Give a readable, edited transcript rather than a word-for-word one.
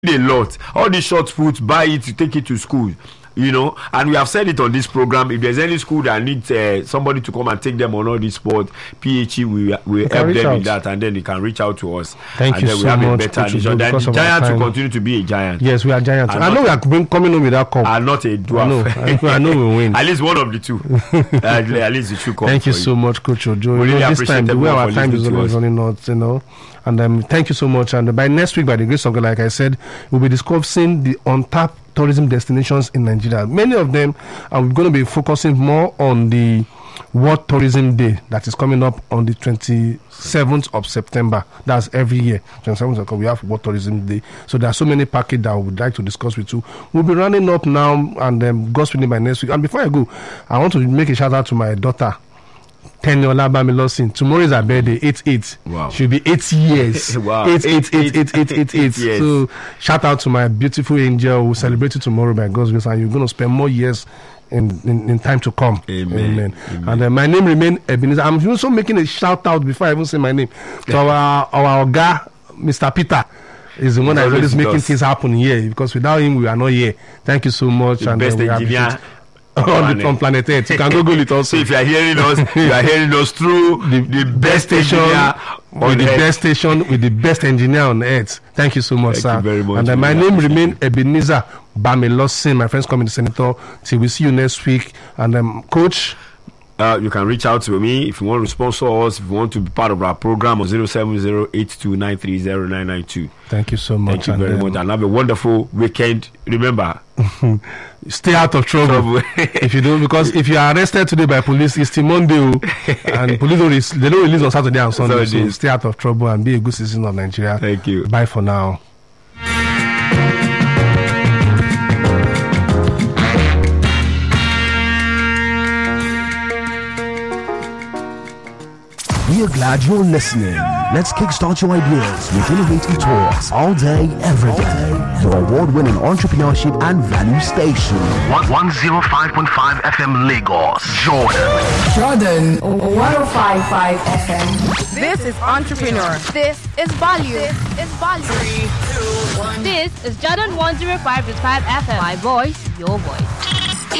a lot. All these short puts, buy it, you take it to school. And we have said it on this program. If there's any school that needs somebody to come and take them on all this sport, PHE will help them in that, and then they can reach out to us. Thank you so much. The Giants will continue to be a giant. Yes, we are giants. I know we are coming on with that cup. I'm not a dwarf. I know we win. At least one of the two. At least it should come. Thank you so much, Coach Ojo. We really this time, the way our time is always running out, And thank you so much. And by next week, by the grace of God, like I said, we'll be discussing the untapped tourism destinations in Nigeria. Many of them are going to be focusing more on the World Tourism Day that is coming up on the 27th of September. That's every year. 27th of September, we have World Tourism Day. So there are so many packages that I would like to discuss with you. We'll be running up now, and God's willing by next week. And before I go, I want to make a shout out to my daughter, Teniola Bamilosin. Tomorrow is her birthday, 8-8. Wow. She'll be 8 years. Wow. 8. Yes. So shout out to my beautiful angel who celebrated tomorrow by God's grace, and you're going to spend more years in time to come. Amen. And my name remains Ebenezer. I'm also making a shout out before I even say my name to our guy, Mr. Peter. Is the one that is always making things happen here, because without him we are not here. Thank you so much. The best engineer on planet Earth. You can Google it also. So if you are hearing us, you are hearing us through the best station with the best station with the best engineer on Earth. Thank you so much, sir. Thank you very much. And my name remains Ebenezer Bamilosin. My friends, community senator. Till we see you next week. And Coach, you can reach out to me if you want to sponsor us, if you want to be part of our program on 07082930992. Thank you so much. Thank you very much, and have a wonderful weekend. Remember, stay out of trouble. If you don't, because if you are arrested today by police, it's still Monday, and police they don't release on Saturday and Sunday. So stay out of trouble and be a good citizen of Nigeria. Thank you. Bye for now. We are glad you're listening. Let's kickstart your ideas with innovative talks all day, every day. Your award-winning entrepreneurship and value station. 105.5 FM Lagos, Jordan 105.5 FM. This is Entrepreneur. This is Value. This is Value. 3, 2, 1. This is Jordan 105.5 FM. My voice, your voice.